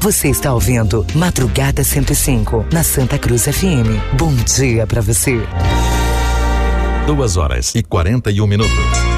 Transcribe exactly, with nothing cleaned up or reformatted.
Você está ouvindo Madrugada cento e cinco, na Santa Cruz F M. Bom dia pra você. Duas horas e quarenta e um minutos.